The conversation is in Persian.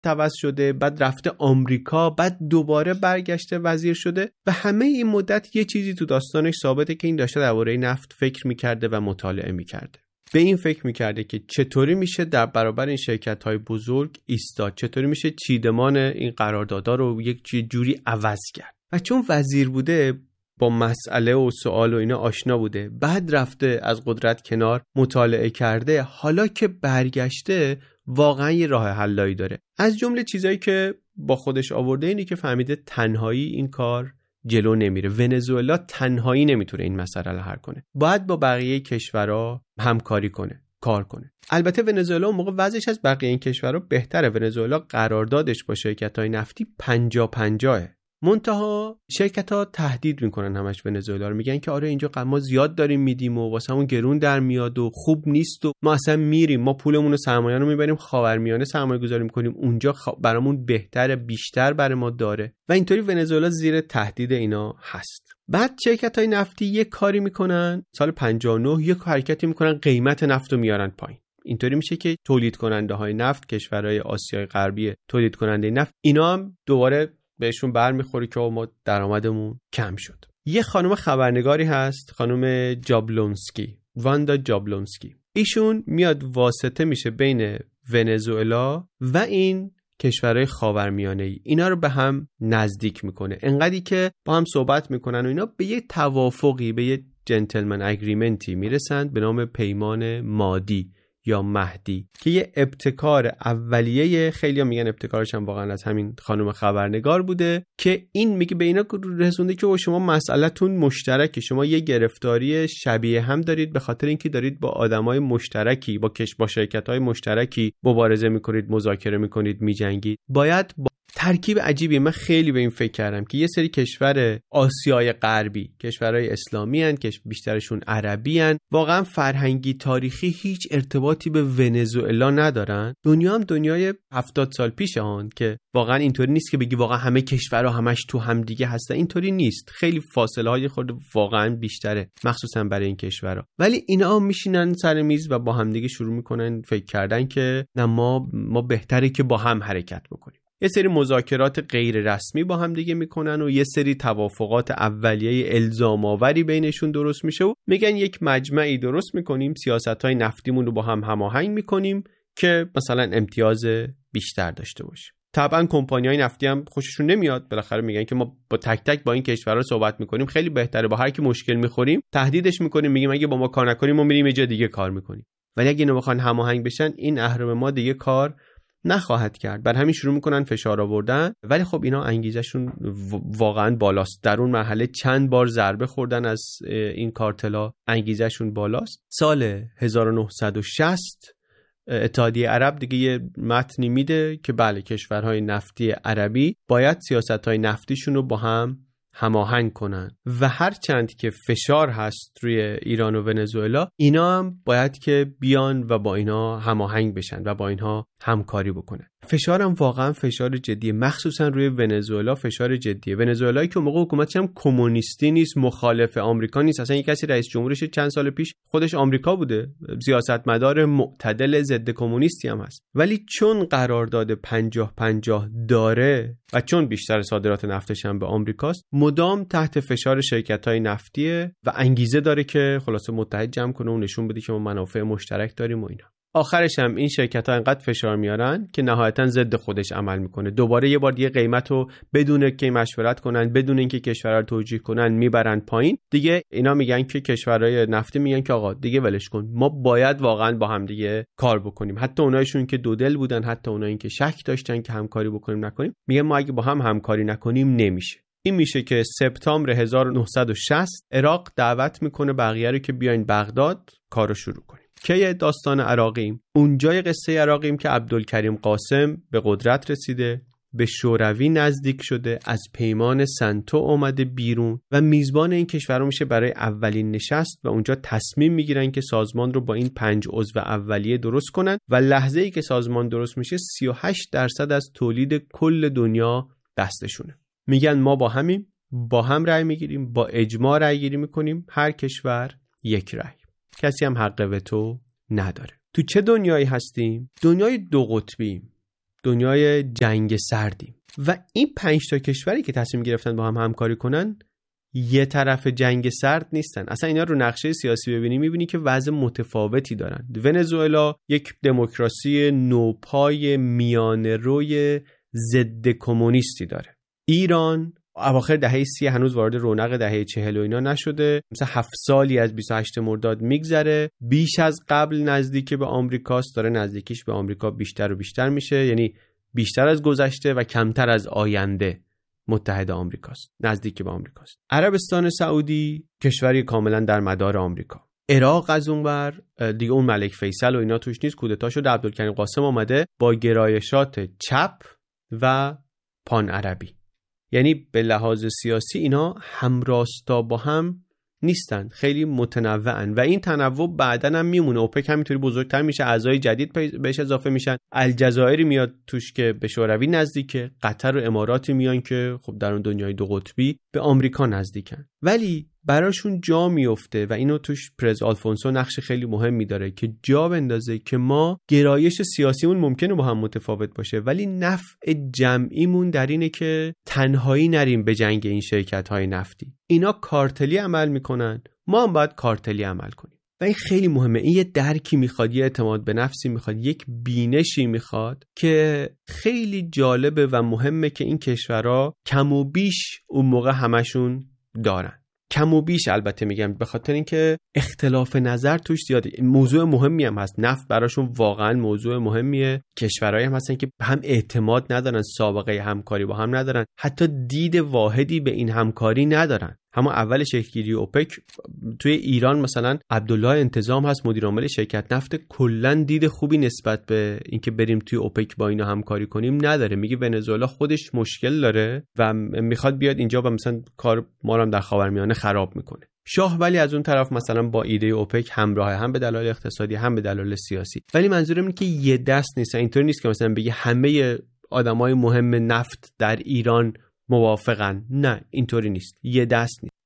عوض شده، بعد رفته آمریکا، بعد دوباره برگشته وزیر شده و همه این مدت یه چیزی تو داستانش ثابته که این داشته درباره نفت فکر می‌کرده و مطالعه می‌کرده. به این فکر می‌کرده که چطوری میشه در برابر این شرکت‌های بزرگ ایستاد، چطوری میشه چیدمان این قراردادها رو یک جوری عوض کرد. و چون وزیر بوده با مسئله و سوال و اینا آشنا بوده، بعد رفته از قدرت کنار مطالعه کرده، حالا که برگشته واقعا یه راه حلایی داره. از جمله چیزایی که با خودش آورده اینه که فهمیده تنهایی این کار جلو نمیره. ونزوئلا تنهایی نمیتونه این مسئله رو حل کنه، باید با بقیه کشورها همکاری کنه، کار کنه. البته ونزوئلا اون موقع وضعش از بقیه این کشورها بهتره. ونزوئلا قراردادش با شرکت‌های نفتی 50-50. منتها شرکت‌ها تهدید میکنن همش ونزوئلا رو، میگن که آره اینجا ما زیاد داریم میدیم و واسمون گرون در میاد و خوب نیست و ما اصلا میریم، ما پولمون و سرمایه رو میبریم خاورمیانه سرمایه گذاری میکنیم، اونجا برامون بهتره، بیشتر برای ما داره و اینطوری ونزوئلا زیر تهدید اینا هست. بعد شرکت‌های نفتی یک کاری میکنن، سال 59 یک حرکتی میکنن، قیمت نفت رو میارن پایین. اینطوری میشه که تولید کننده های نفت، کشورهای آسیای غربی تولید کننده نفت، اینا هم دوباره بهشون برمیخوره که ما درآمدمون کم شد. یه خانم خبرنگاری هست، خانم جابلونسکی، واندا جابلونسکی. ایشون میاد واسطه میشه بین ونزوئلا و این کشورهای خاورمیانه‌ای، اینا رو به هم نزدیک میکنه، انقدری که با هم صحبت میکنن و اینا به یه توافقی، به یه جنتلمن اگریمنتی میرسند به نام پیمان مادی یا مهدی که یه ابتکار اولیه، خیلی‌ها میگن ابتکارش هم واقعا از همین خانم خبرنگار بوده، که این میگه به اینا رسونده که شما مسئله‌تون مشترکه، شما یه گرفتاری شبیه هم دارید به خاطر اینکه دارید با آدمای مشترکی، با شرکت‌های مشترکی مبارزه میکنید، مذاکره میکنید، میجنگید. باید با ترکیب عجیبی، من خیلی به این فکر کردم که یه سری کشور آسیای غربی، کشورهای اسلامی هن که بیشترشون عربی هن، واقعا فرهنگی تاریخی هیچ ارتباطی به ونزوئلا ندارن. دنیا هم دنیای 70 سال پیشه هن که واقعا اینطوری نیست که بگی واقعا همه کشورها همش تو هم دیگه هستن، اینطوری نیست، خیلی فاصله های خورده واقعا بیشتره مخصوصا برای این کشورها. ولی اینا میشینن سر میز و با هم دیگه شروع میکنن فکر کردن که نه ما بهتره که با هم حرکت بکنیم. یه سری مذاکرات غیر رسمی با هم دیگه میکنن و یه سری توافقات اولیه الزام آوری بینشون درست میشه و میگن یک مجمعی درست میکنیم، سیاست‌های نفتیمون رو با هم هماهنگ میکنیم که مثلا امتیاز بیشتر داشته باشه. طبعا کمپانی‌های نفتی هم خوششون نمیاد، بالاخره میگن که ما با تک تک با این کشورها صحبت میکنیم، خیلی بهتره با هر کی مشکل میخوریم تهدیدش میکنیم، میگیم اگه با ما کار نکنیم ما میریم یه جای دیگه کار میکنیم. ولی اگه اینو بخوان هماهنگ بشن، این اهرم ما دیگه کار نخواهد کرد. بر همین شروع میکنن فشار آوردن. ولی خب اینا انگیزشون واقعا بالاست، در اون مرحله چند بار ضربه خوردن از این کارتلا، انگیزشون بالاست. سال 1960 اتحادیه عرب دیگه یه متنی میده که بله کشورهای نفتی عربی باید سیاستهای نفتیشون رو با هم هماهنگ کنن و هر چند که فشار هست روی ایران و ونزوئلا، اینا هم باید که بیان و با اینا هماهنگ بشن و با اینها همکاری بکنن. فشار هم واقعا فشار جدیه، مخصوصا روی ونزوئلا فشار جدیه. ونزوئلایی که موقع حکومتش هم کمونیستی نیست، مخالف آمریکا نیست، اصلا یک کسی رئیس جمهورش چند سال پیش خودش آمریکا بوده، سیاستمدار معتدل ضد کمونیستی هم هست. ولی چون قرارداد 50-50 داره و چون بیشتر صادرات نفتش هم به آمریکاست، مدام تحت فشار شرکت‌های نفتیه و انگیزه داره که خلاصه متحد جمع کنه و نشون بده که ما منافع مشترک داریم و اینا. آخرش هم این شرکت‌ها انقدر فشار میارن که نهایتاً ضد خودش عمل میکنه. دوباره یه بار دیگه قیمت رو بدون که مشورت کنن، بدون اینکه کشورها رو توجیه کنن میبرن پایین. دیگه اینا میگن که کشورهای نفتی میگن که آقا دیگه ولش کن، ما باید واقعاً با هم دیگه کار بکنیم. حتی اونایشون که دو دل بودن، حتی اونایی که شک داشتن که همکاری بکنیم نکنیم، میگن ما اگه با هم همکاری نکنیم نمیشه. این میشه که سپتامبر 1960 عراق دعوت میکنه بقیه رو که بیاین بغداد کارو شروع کنیم. که داستان عراقیم، اونجای قصه عراقیم که عبدالکریم قاسم به قدرت رسیده، به شوروی نزدیک شده، از پیمان سنتو اومده بیرون و میزبان این کشور میشه برای اولین نشست و اونجا تصمیم میگیرن که سازمان رو با این 5 عضو اولیه درست کنن و لحظه‌ای که سازمان درست میشه 38% از تولید کل دنیا دستشونه. میگن ما با هم رأی میگیریم، با اجماع رأی گیری میکنیم، هر کشور یک رأی، کسی هم حق وتو نداره. تو چه دنیایی هستیم؟ دنیای دو قطبیم. دنیای جنگ سردیم و این 5 تا کشوری که تصمیم گرفتن با هم همکاری کنن یه طرف جنگ سرد نیستن. اصلا اینا رو نقشه سیاسی ببینی میبینی که وضع متفاوتی دارن. ونزوئلا یک دموکراسی نوپای میانه روی ضد کمونیستی داره. ایران اواخر دهه 30 هنوز وارد رونق دهه 40 و اینا نشده، مثلا 7 سالی از 28 مرداد میگذره، بیش از قبل نزدیک به آمریکاست، داره نزدیکیش به آمریکا بیشتر و بیشتر میشه، یعنی بیشتر از گذشته و کمتر از آینده متحد آمریکاست، نزدیک به آمریکاست. عربستان سعودی کشوری کاملا در مدار آمریکا. عراق از اونور دیگه اون ملک فیصل و اینا توش نیست، کودتا شده، عبدالکریم قاسم اومده با گرایشات چپ و پان عربی، یعنی به لحاظ سیاسی اینا همراستا با هم نیستن، خیلی متنوعن و این تنوع بعدن هم میمونه. اوپک همینطوری بزرگتر میشه، اعضای جدید بهش اضافه میشن، الجزایری میاد توش که به شوروی نزدیکه، قطر و اماراتی میان که خب در اون دنیای دو قطبی به آمریکا نزدیکن، ولی براشون جا میفته و اینو توش پرز آلفونسو نقش خیلی مهمی داره که جا بندازه که ما گرایش سیاسیمون ممکنه با هم متفاوت باشه ولی نفع جمعیمون در اینه که تنهایی نریم به جنگ این شرکت‌های نفتی. اینا کارتلی عمل میکنن، ما هم باید کارتلی عمل کنیم و این خیلی مهمه. این یه درکی میخواد، یه اعتماد به نفسی میخواد، یک بینشی میخواد که خیلی جالبه و مهمه که این کشورها کم و بیش اون موقع همشون دارن. کم و بیش البته میگم به خاطر اینکه اختلاف نظر توش زیاده. موضوع مهمی هم هست، نفت براشون واقعا موضوع مهمیه. کشورهایی هم هستن که هم اعتماد ندارن، سابقه همکاری با هم ندارن، حتی دید واحدی به این همکاری ندارن. همون اول شکلگیری اوپک توی ایران مثلا عبدالله انتظام هست مدیر عامل شرکت نفت، کلا دید خوبی نسبت به اینکه بریم توی اوپک با اینا همکاری کنیم نداره. میگه ونزوئلا خودش مشکل داره و میخواد بیاد اینجا و مثلا کار ما رو هم در خاورمیانه خراب میکنه. شاه ولی از اون طرف مثلا با ایده اوپک همراه، هم به دلایل اقتصادی هم به دلایل سیاسی. ولی منظورم اینه که یه دست نیست. اینطوری نیست که مثلا بگی همه آدمای مهم نفت در ایران موافقن، نه اینطوری نیست، یه دست نیست.